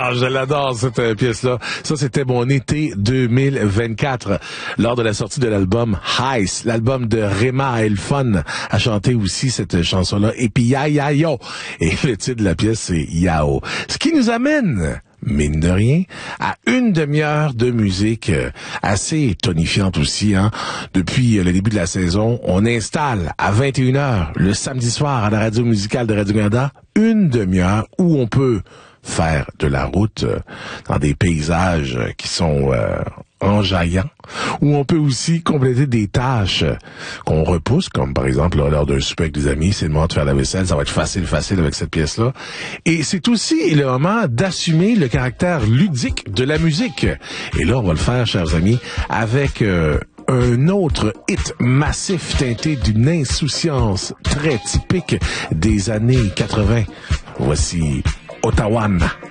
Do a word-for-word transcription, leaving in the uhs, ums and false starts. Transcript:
Ah, je l'adore, cette euh, pièce-là. Ça, c'était mon été deux mille vingt-quatre, lors de la sortie de l'album Heist, l'album de Rema Elfon a chanté aussi cette chanson-là. Et puis, ya, ya, yo. Et le titre de la pièce, c'est Yao. Ce qui nous amène, mine de rien, à une demi-heure de musique euh, assez tonifiante aussi. Hein. Depuis euh, le début de la saison, on installe à vingt et une heures, le samedi soir, à la radio musicale de Radio-Canada, une demi-heure où on peut faire de la route euh, dans des paysages euh, qui sont euh, enjaillants, où on peut aussi compléter des tâches euh, qu'on repousse, comme par exemple là, lors d'un souper avec des amis, c'est le moment de faire la vaisselle, ça va être facile, facile avec cette pièce-là. Et c'est aussi le moment d'assumer le caractère ludique de la musique. Et là, on va le faire, chers amis, avec euh, un autre hit massif teinté d'une insouciance très typique des années quatre-vingts. Voici Ottawa.